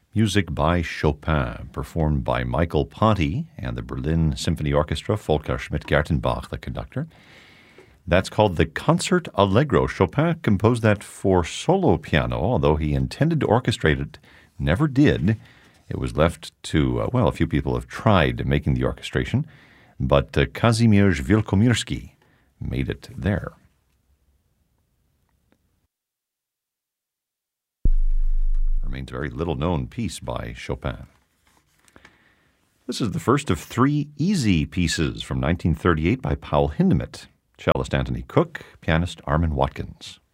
Music by Chopin, performed by Michael Ponty and the Berlin Symphony Orchestra, Volker Schmidt-Gertenbach, the conductor. That's called the Concert Allegro. Chopin composed that for solo piano, although he intended to orchestrate it, never did. It was left to, a few people have tried making the orchestration, but Kazimierz Wielkomierski made it there. Remains a very little-known piece by Chopin. This is the first of three easy pieces from 1938 by Paul Hindemith, cellist Anthony Cook, pianist Armin Watkins.